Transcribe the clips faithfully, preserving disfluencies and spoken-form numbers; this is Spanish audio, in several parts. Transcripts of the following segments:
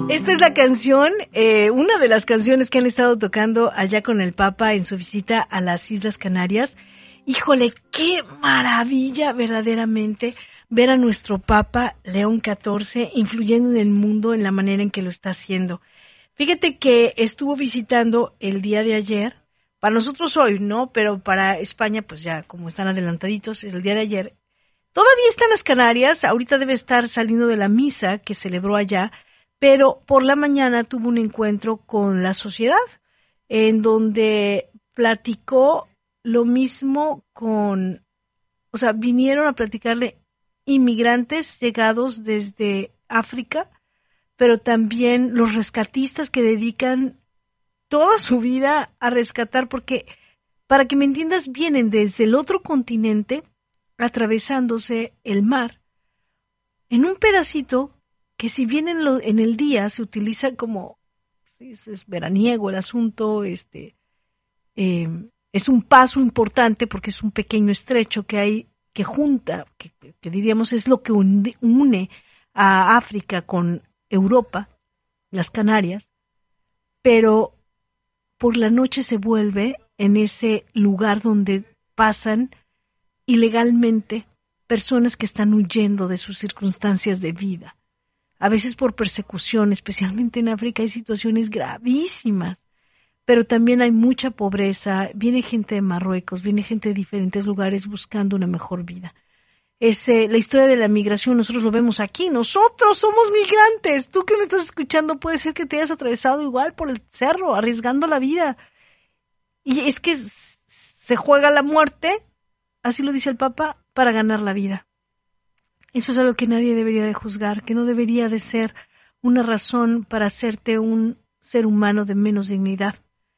Esta es la canción, eh, una de las canciones que han estado tocando allá con el Papa en su visita a las Islas Canarias. Híjole, qué maravilla verdaderamente ver a nuestro Papa León catorce influyendo en el mundo en la manera en que lo está haciendo. Fíjate que estuvo visitando el día de ayer, para nosotros hoy, ¿no? Pero para España, pues ya como están adelantaditos, el día de ayer. Todavía está en las Canarias, ahorita debe estar saliendo de la misa que celebró allá, pero por la mañana tuvo un encuentro con la sociedad, en donde platicó lo mismo con, o sea, vinieron a platicarle inmigrantes llegados desde África, pero también los rescatistas que dedican toda su vida a rescatar, porque, para que me entiendas, vienen desde el otro continente, atravesándose el mar, en un pedacito que si bien en, lo, en el día se utiliza como, es, es veraniego el asunto, este, eh, es un paso importante porque es un pequeño estrecho que hay, que junta, que, que diríamos es lo que une, une a África con Europa, las Canarias, pero por la noche se vuelve en ese lugar donde pasan ilegalmente personas que están huyendo de sus circunstancias de vida. A veces por persecución, especialmente en África hay situaciones gravísimas, pero también hay mucha pobreza, viene gente de Marruecos, viene gente de diferentes lugares buscando una mejor vida. Es eh, la historia de la migración, nosotros lo vemos aquí, nosotros somos migrantes, tú que me estás escuchando puede ser que te hayas atravesado igual por el cerro, arriesgando la vida, y es que se juega la muerte, así lo dice el Papa, para ganar la vida. Eso es algo que nadie debería de juzgar, que no debería de ser una razón para hacerte un ser humano de menos dignidad.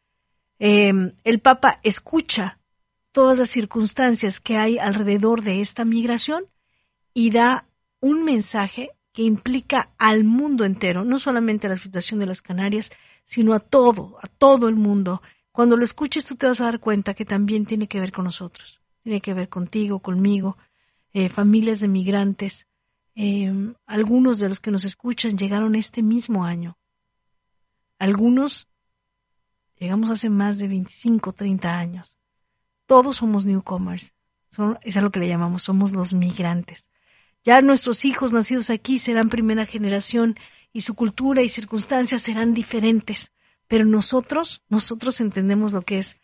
Eh, el Papa escucha todas las circunstancias que hay alrededor de esta migración y da un mensaje que implica al mundo entero, no solamente a la situación de las Canarias, sino a todo, a todo el mundo. Cuando lo escuches tú te vas a dar cuenta que también tiene que ver con nosotros, tiene que ver contigo, conmigo, eh, familias de migrantes. Eh, algunos de los que nos escuchan llegaron este mismo año. Algunos llegamos hace más de veinticinco, treinta años. Todos somos newcomers. Son, es a lo que le llamamos, somos los migrantes. Ya nuestros hijos nacidos aquí serán primera generación y su cultura y circunstancias serán diferentes. Pero nosotros, nosotros entendemos lo que es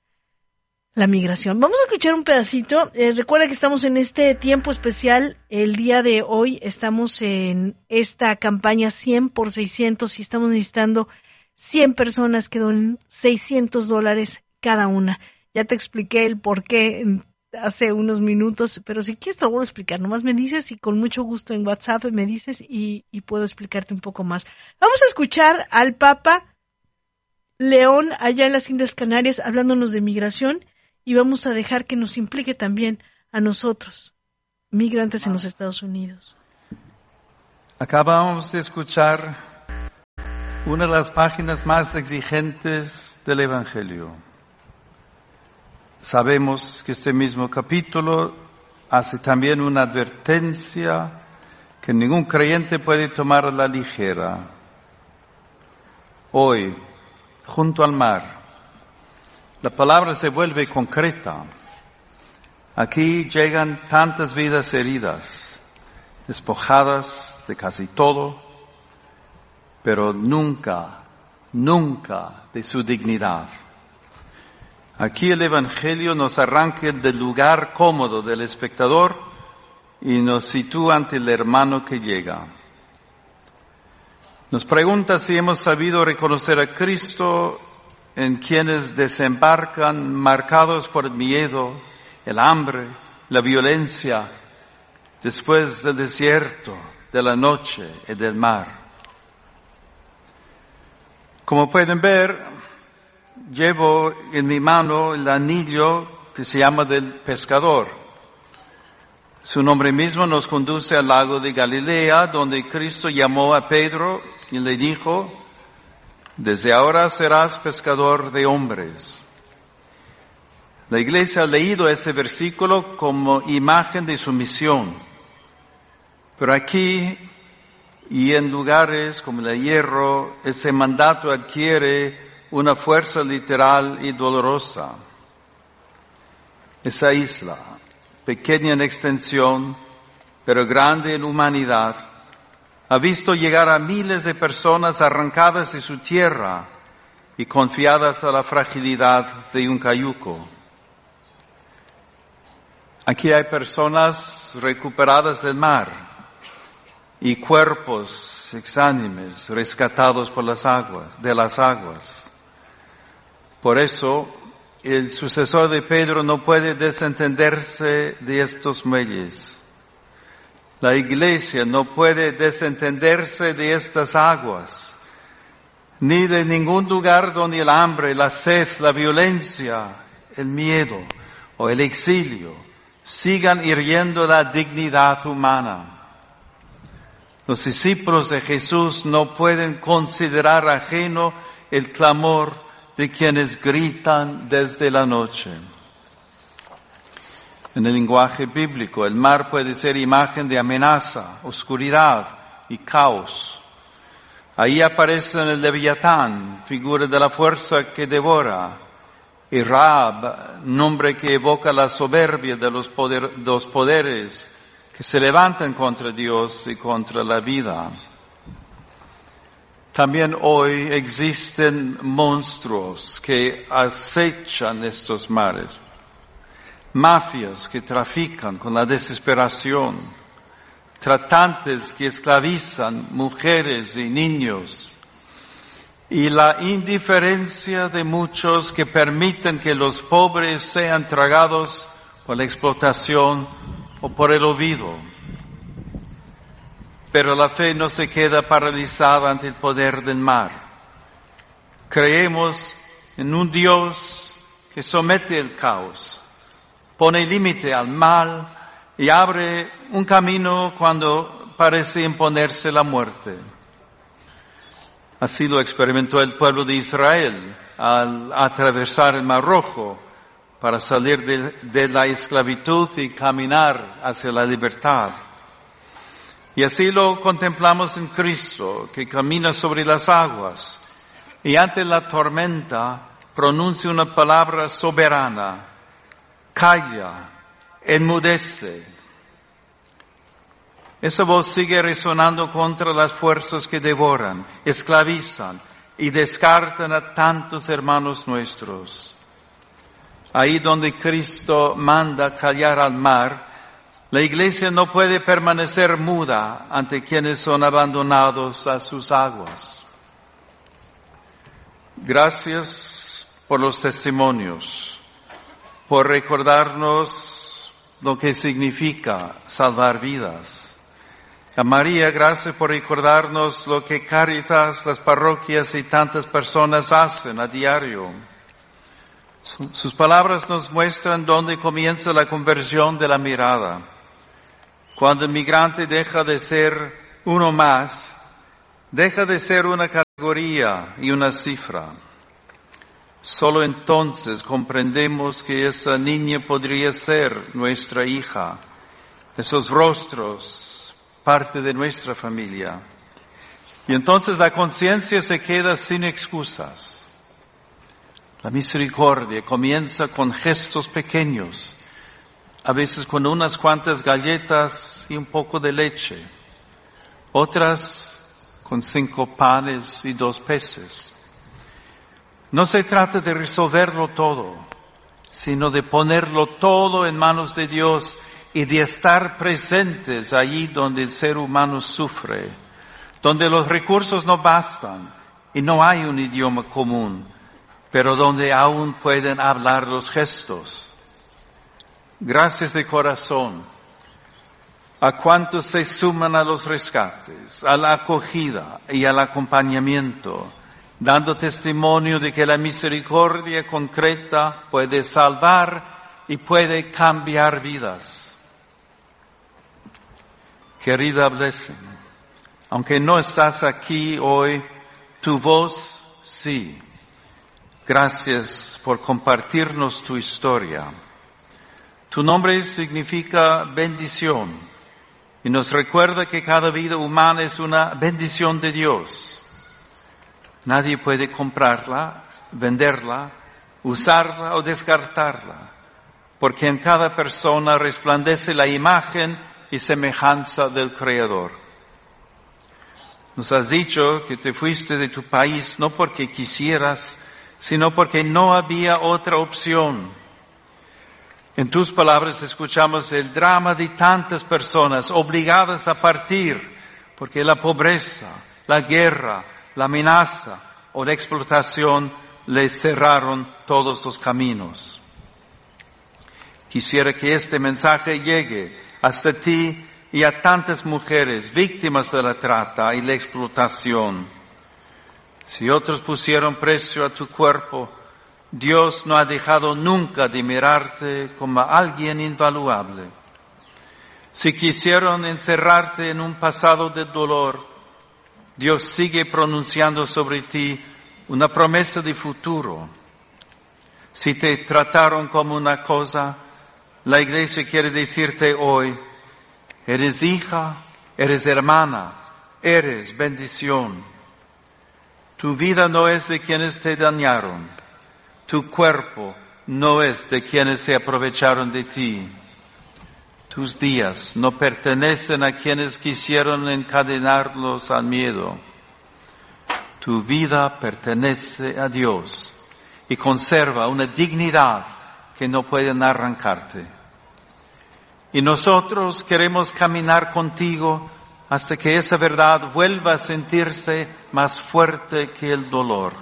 la migración. Vamos a escuchar un pedacito. Eh, recuerda que estamos en este tiempo especial. El día de hoy estamos en esta campaña cien por seiscientos y estamos necesitando cien personas que donen seiscientos dólares cada una. Ya te expliqué el por qué hace unos minutos, pero si quieres te lo voy a explicar. Nomás me dices y con mucho gusto en WhatsApp me dices y, y puedo explicarte un poco más. Vamos a escuchar al Papa León allá en las Islas Canarias hablándonos de migración. Y vamos a dejar que nos implique también a nosotros, migrantes en los Estados Unidos. Acabamos de escuchar una de las páginas más exigentes del Evangelio. Sabemos que este mismo capítulo hace también una advertencia que ningún creyente puede tomar a la ligera. Hoy, junto al mar, la palabra se vuelve concreta. Aquí llegan tantas vidas heridas, despojadas de casi todo, pero nunca, nunca de su dignidad. Aquí el Evangelio nos arranca del lugar cómodo del espectador y nos sitúa ante el hermano que llega. Nos pregunta si hemos sabido reconocer a Cristo en quienes desembarcan marcados por el miedo, el hambre, la violencia, después del desierto, de la noche y del mar. Como pueden ver, llevo en mi mano el anillo que se llama del pescador. Su nombre mismo nos conduce al lago de Galilea, donde Cristo llamó a Pedro y le dijo: desde ahora serás pescador de hombres. La Iglesia ha leído ese versículo como imagen de su misión, pero aquí y en lugares como el Hierro, ese mandato adquiere una fuerza literal y dolorosa. Esa isla, pequeña en extensión, pero grande en humanidad, ha visto llegar a miles de personas arrancadas de su tierra y confiadas a la fragilidad de un cayuco. Aquí hay personas recuperadas del mar y cuerpos exánimes rescatados por las aguas, de las aguas. Por eso, el sucesor de Pedro no puede desentenderse de estos muelles. La iglesia no puede desentenderse de estas aguas, ni de ningún lugar donde el hambre, la sed, la violencia, el miedo o el exilio sigan hiriendo la dignidad humana. Los discípulos de Jesús no pueden considerar ajeno el clamor de quienes gritan desde la noche. En el lenguaje bíblico, el mar puede ser imagen de amenaza, oscuridad y caos. Ahí aparece el Leviatán, figura de la fuerza que devora, y Rahab, nombre que evoca la soberbia de los, poder, de los poderes que se levantan contra Dios y contra la vida. También hoy existen monstruos que acechan estos mares, mafias que trafican con la desesperación, tratantes que esclavizan mujeres y niños, y la indiferencia de muchos que permiten que los pobres sean tragados por la explotación o por el olvido. Pero la fe no se queda paralizada ante el poder del mar. Creemos en un Dios que somete el caos, pone límite al mal y abre un camino cuando parece imponerse la muerte. Así lo experimentó el pueblo de Israel al atravesar el Mar Rojo para salir de, de la esclavitud y caminar hacia la libertad. Y así lo contemplamos en Cristo, que camina sobre las aguas y ante la tormenta pronuncia una palabra soberana: calla, enmudece. Esa voz sigue resonando contra las fuerzas que devoran, esclavizan y descartan a tantos hermanos nuestros. Ahí donde Cristo manda callar al mar, la iglesia no puede permanecer muda ante quienes son abandonados a sus aguas. Gracias por los testimonios, por recordarnos lo que significa salvar vidas. A María, gracias por recordarnos lo que Cáritas, las parroquias y tantas personas hacen a diario. Sus palabras nos muestran dónde comienza la conversión de la mirada. Cuando el migrante deja de ser uno más, deja de ser una categoría y una cifra. Solo entonces comprendemos que esa niña podría ser nuestra hija, esos rostros, parte de nuestra familia. Y entonces la conciencia se queda sin excusas. La misericordia comienza con gestos pequeños, a veces con unas cuantas galletas y un poco de leche, otras con cinco panes y dos peces. No se trata de resolverlo todo, sino de ponerlo todo en manos de Dios y de estar presentes allí donde el ser humano sufre, donde los recursos no bastan y no hay un idioma común, pero donde aún pueden hablar los gestos. Gracias de corazón a cuantos se suman a los rescates, a la acogida y al acompañamiento, dando testimonio de que la misericordia concreta puede salvar y puede cambiar vidas. Querida Blessing, aunque no estás aquí hoy, tu voz sí. Gracias por compartirnos tu historia. Tu nombre significa bendición y nos recuerda que cada vida humana es una bendición de Dios. Nadie puede comprarla, venderla, usarla o descartarla, porque en cada persona resplandece la imagen y semejanza del Creador. Nos has dicho que te fuiste de tu país no porque quisieras, sino porque no había otra opción. En tus palabras escuchamos el drama de tantas personas obligadas a partir, porque la pobreza, la guerra, la amenaza o la explotación les cerraron todos los caminos. Quisiera que este mensaje llegue hasta ti y a tantas mujeres víctimas de la trata y la explotación. Si otros pusieron precio a tu cuerpo, Dios no ha dejado nunca de mirarte como alguien invaluable. Si quisieron encerrarte en un pasado de dolor, Dios sigue pronunciando sobre ti una promesa de futuro. Si te trataron como una cosa, la Iglesia quiere decirte hoy, eres hija, eres hermana, eres bendición. Tu vida no es de quienes te dañaron, tu cuerpo no es de quienes se aprovecharon de ti. Tus días no pertenecen a quienes quisieron encadenarlos al miedo. Tu vida pertenece a Dios y conserva una dignidad que no pueden arrancarte. Y nosotros queremos caminar contigo hasta que esa verdad vuelva a sentirse más fuerte que el dolor.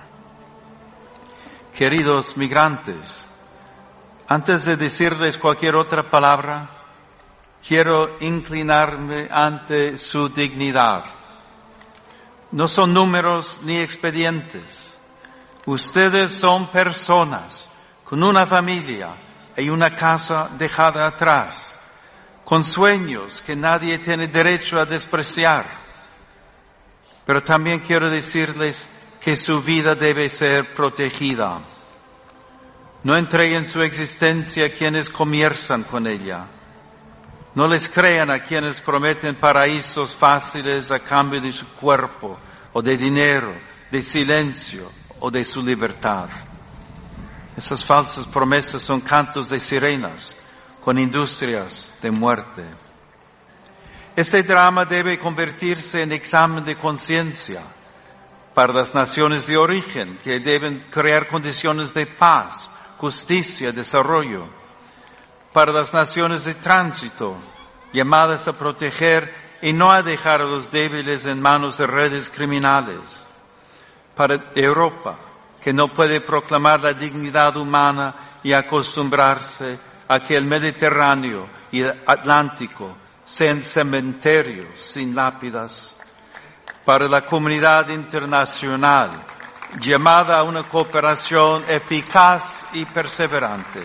Queridos migrantes, antes de decirles cualquier otra palabra, quiero inclinarme ante su dignidad. No son números ni expedientes. Ustedes son personas con una familia y una casa dejada atrás, con sueños que nadie tiene derecho a despreciar. Pero también quiero decirles que su vida debe ser protegida. No entreguen su existencia a quienes comienzan con ella. No les crean a quienes prometen paraísos fáciles a cambio de su cuerpo, o de dinero, de silencio, o de su libertad. Esas falsas promesas son cantos de sirenas, con industrias de muerte. Este drama debe convertirse en examen de conciencia para las naciones de origen, que deben crear condiciones de paz, justicia, desarrollo. Para las naciones de tránsito, llamadas a proteger y no a dejar a los débiles en manos de redes criminales. Para Europa, que no puede proclamar la dignidad humana y acostumbrarse a que el Mediterráneo y el Atlántico sean cementerios sin lápidas. Para la comunidad internacional, llamada a una cooperación eficaz y perseverante.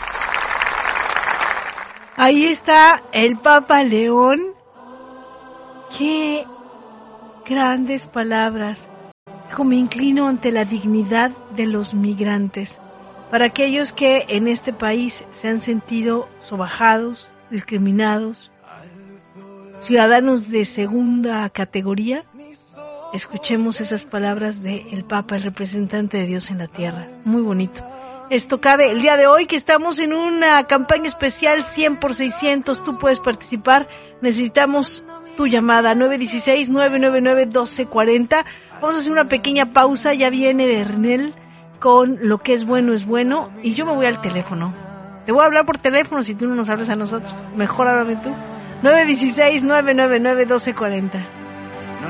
Ahí está el Papa León. Qué grandes palabras. Dijo, me inclino ante la dignidad de los migrantes. Para aquellos que en este país se han sentido sobajados, discriminados, ciudadanos de segunda categoría, escuchemos esas palabras del Papa, el representante de Dios en la tierra. Muy bonito. Esto cabe el día de hoy, que estamos en una campaña especial cien por seiscientos. Tú puedes participar. Necesitamos tu llamada nueve uno seis, nueve nueve nueve, uno dos cuatro cero. Vamos a hacer una pequeña pausa. Ya viene Bernel con Lo que es bueno es bueno. Y yo me voy al teléfono. Te voy a hablar por teléfono si tú no nos hablas a nosotros. Mejor háblame tú. nueve uno seis, nueve nueve nueve, uno dos cuatro cero.